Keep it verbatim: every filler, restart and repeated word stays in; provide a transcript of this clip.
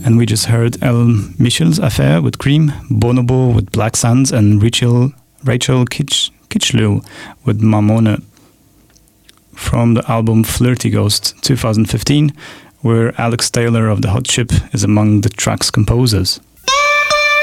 And we just heard El Michel's Affair with Cream, Bonobo with Black Sands, and Rachel, Rachel Kitch, Kitchlew with Mamone. From the album Flirty Ghost twenty fifteen, where Alex Taylor of the Hot Chip is among the track's composers.